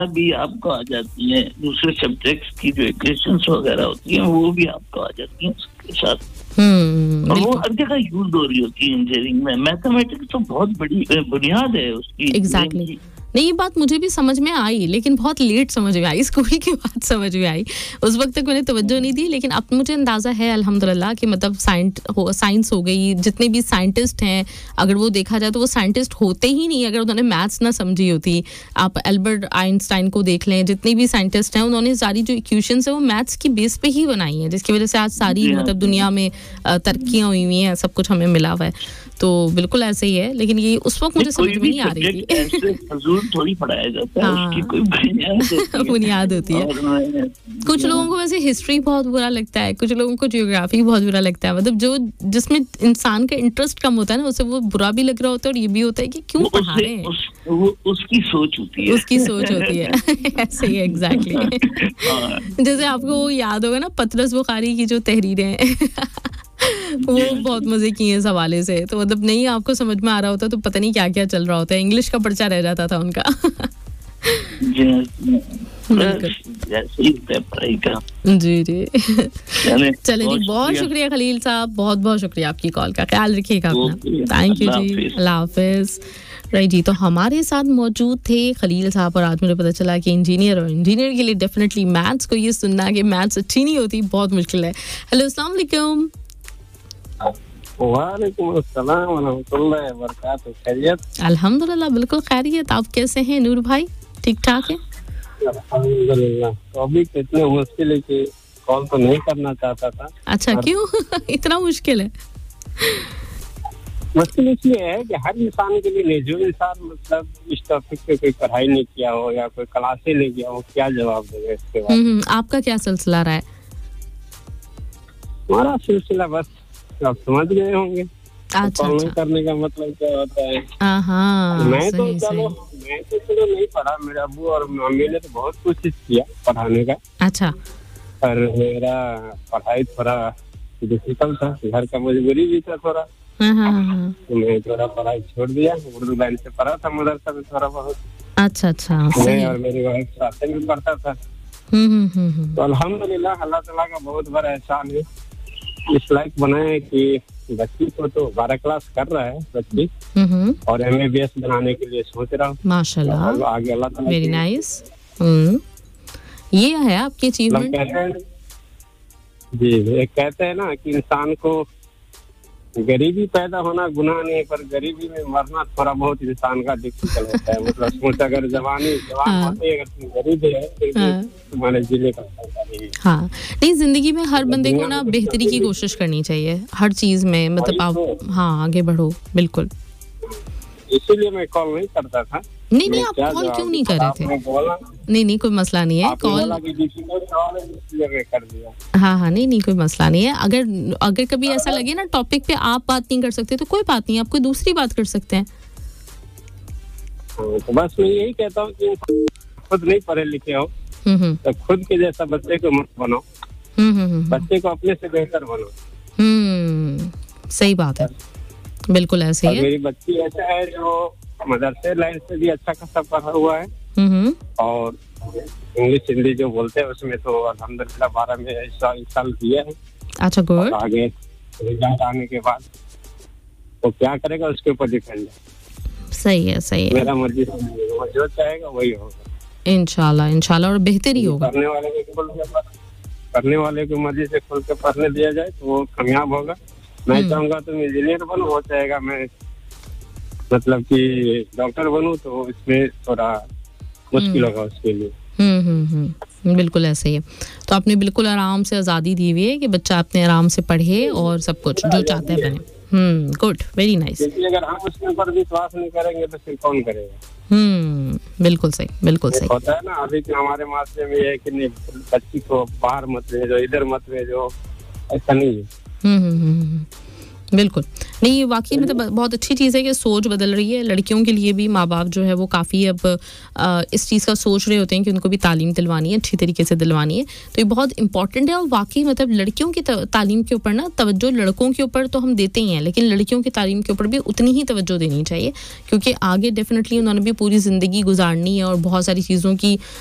भी आपको आ जाती है, दूसरे सब्जेक्ट्स की जो इक्वेशंस वगैरह होती हैं वो भी आपको आ जाती हैं उसके साथ। और वो हर जगह यूज हो रही होती है इंजीनियरिंग में। मैथमेटिक्स तो बहुत बड़ी बुनियाद है उसकी। एग्जैक्टली नहीं, ये बात मुझे भी समझ में आई, लेकिन बहुत लेट समझ में आई, स्कूल की बात समझ में आई। उस वक्त तक मैंने तवज्जो नहीं दी, लेकिन अब मुझे अंदाज़ा है अल्हम्दुलिल्लाह कि मतलब साइंस हो गई, जितने भी साइंटिस्ट हैं, अगर वो देखा जाए तो वो साइंटिस्ट होते ही नहीं अगर उन्होंने मैथ्स ना समझी होती। आप एल्बर्ट आइंस्टाइन को देख लें, जितने भी साइंटिस्ट हैं उन्होंने सारी जो इक्वेशंस है वो मैथ्स की बेस पे ही बनाई है, जिसकी वजह से आज सारी मतलब दुनिया में तरक्कियाँ हुई हुई हैं, सब कुछ हमें मिला हुआ है। तो बिल्कुल ऐसे ही है, लेकिन ये उस वक्त मुझे समझ में नहीं आ रही थी। थोड़ी पढ़ाया जाता है, उसकी कोई बुनियाद होती है। कुछ लोगों को वैसे हिस्ट्री बहुत बुरा लगता है, कुछ लोगों को ज्योग्राफी बहुत बुरा लगता है, मतलब जो जिसमें इंसान का इंटरेस्ट कम होता है ना, उसे वो बुरा भी लग रहा होता है और ये भी होता है कि क्यों पढ़ा रहे हैं। उसकी सोच होती है, उसकी सोच होती है। ऐसे ही एग्जैक्टली। जैसे आपको वो याद होगा ना पतरस बुखारी की जो तहरीरें वो बहुत मजे किए इस हवाले से। तो मतलब नहीं आपको समझ में आ रहा होता तो पता नहीं क्या क्या चल रहा होता है, इंग्लिश का पर्चा रह जाता था उनका। जी जी चले जी, बहुत शुक्रिया खलील साहब, बहुत बहुत शुक्रिया आपकी कॉल का, ख्याल रखिएगा अपना। Thank you ji, Allah Hafiz. Right जी, तो हमारे साथ मौजूद थे खलील साहब, और आज मुझे पता चला कि इंजीनियर और इंजीनियर के लिए डेफिनेटली मैथ्स को ये सुनना कि मैथ्स अच्छी नहीं होती बहुत मुश्किल है। हेलो अस्सलाम वालेकुम। वालेकुम अस्सलाम व रहमतुल्लाहि व बरकातहू। खैरियत? अल्हम्दुलिल्लाह बिल्कुल खैरियत। आप कैसे हैं नूर भाई, ठीक ठाक है? अल्हम्दुलिल्लाह। तो अभी कितने मुश्किल है कि कॉल तो नहीं करना चाहता था। अच्छा क्यों? इतना मुश्किल है? मुश्किल इसलिए है कि हर इंसान के लिए नहीं, जो इंसान मतलब इस टॉपिक पे कोई पढ़ाई नहीं किया हो या कोई क्लासे नहीं किया हो, क्या जवाब देगा इसके बाद। आपका क्या सिलसिला रहा है? हमारा सिलसिला बस आप समझ गए होंगे। अच्छा अच्छा। करने का मतलब क्या होता है? मैं तो चलो नहीं पढ़ा, मेरे अब्बू और मम्मी ने तो बहुत कोशिश किया पढ़ाने का। अच्छा। पर मेरा पढ़ाई थोड़ा डिफिकल्ट था, घर का मजबूरी भी था थोड़ा। तो मैं थोड़ा पढ़ाई छोड़ दिया, उर्दू लाइन से पढ़ा था मदरसा में थोड़ा बहुत। अच्छा अच्छा। मैं और मेरी वाइफ साथ में पढ़ता था। तो अल्हम्दुलिल्लाह अल्लाह ताला का बहुत बड़ा एहसान है, इस लायक बनाए कि बच्ची को तो 12 क्लास कर रहा है बच्ची, और MABS बनाने के लिए सोच रहा हूँ माशाल्लाह। आगे अल्लाह ताला वेरी नाइस। ये है आपकी अचीवमेंट। जी, एक कहते हैं ना कि इंसान को गरीबी पैदा होना गुनाह नहीं, पर गरीबी में मरना थोड़ा बहुत इंसान का डिफिकल्ट होता है। मतलब सोच अगर जवान होते अगर तुम गरीब है फिर तुम्हारे जिले का नहीं। हाँ नहीं, जिंदगी में हर बंदे को ना बेहतरी की कोशिश करनी चाहिए हर चीज में, मतलब आप हाँ आगे बढ़ो बिल्कुल। इसीलिए मैं कॉल नहीं करता था। नहीं आप कॉल क्यों नहीं कर रहे थे? नहीं कोई मसला नहीं है, कॉल कर दिया। हाँ नहीं कोई मसला नहीं है। अगर कभी ऐसा लगे ना टॉपिक पे आप बात नहीं कर सकते तो कोई बात नहीं, आप कोई दूसरी बात कर सकते हैं। तो बस मैं यही कहता हूँ कि खुद नहीं पढ़े लिखे हो तो खुद के जैसा बच्चे को मत बनाओ, बच्चे को अपने से बेहतर बनाओ। सही बात है, बिल्कुल ऐसे ही है। मेरी बच्ची ऐसा है जो मदरसे लाइन से भी अच्छा खासा पढ़ा हुआ है, और इंग्लिश हिंदी जो बोलते हैं उसमें तो अल्हम्दुलिल्लाह 12 में इस साल किया है। अच्छा गुड। आगे रिजल्ट आने के बाद वो क्या करेगा उसके ऊपर डिपेंड है। सही है मेरा मर्जी से वो जो चाहेगा वही होगा इंशाल्लाह और बेहतर ही होगा। करने वाले की मर्जी से खुल के पढ़ने दिया जाए तो वो कामयाब होगा। मैं चाहूंगा तुम इंजीनियर बनो, हो जाएगा। मैं मतलब कि डॉक्टर बनूं तो इसमें थोड़ा मुश्किल होगा उसके लिए। बिल्कुल ऐसे ही है। तो आपने बिल्कुल आराम से आज़ादी दी हुई है कि बच्चा अपने आराम से पढ़े और सब कुछ जो चाहता है बने। Good, very nice. अगर हम उसके ऊपर विश्वास नहीं करेंगे तो फिर कौन करेगा? बिल्कुल सही होता है ना। अभी के हमारे माशरे में है कि नहीं, बच्ची को बाहर मत भेजो, इधर मत भेजो, ऐसा नहीं है। बिल्कुल नहीं, ये वाकई मतलब बहुत अच्छी चीज़ है कि सोच बदल रही है। लड़कियों के लिए भी माँ बाप जो है वो काफ़ी अब इस चीज़ का सोच रहे होते हैं कि उनको भी तालीम दिलवानी है, अच्छी तरीके से दिलवानी है, तो ये बहुत इंपॉर्टेंट है। और वाकई मतलब लड़कियों की तालीम के ऊपर ना तवज्जो लड़कों के ऊपर तो हम देते ही हैं, लेकिन लड़कियों की तालीम के ऊपर भी उतनी ही तवज्जो देनी चाहिए, क्योंकि आगे डेफिनेटली उन्होंने भी पूरी ज़िंदगी गुजारनी है और बहुत सारी चीज़ों की